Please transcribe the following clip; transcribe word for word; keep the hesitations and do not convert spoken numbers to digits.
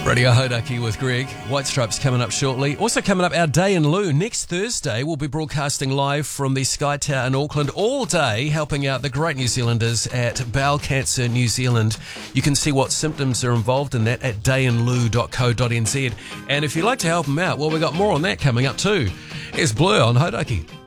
Radio Hodaki with Greg. White Stripes coming up shortly. Also coming up, our Day in Lieu. Next Thursday, we'll be broadcasting live from the Sky Tower in Auckland all day, helping out the great New Zealanders at Bowel Cancer New Zealand. You can see what symptoms are involved in that at day in lieu dot co dot n z. And if you'd like to help them out, well, we've got more on that coming up too. Here's Blur on Hodaki.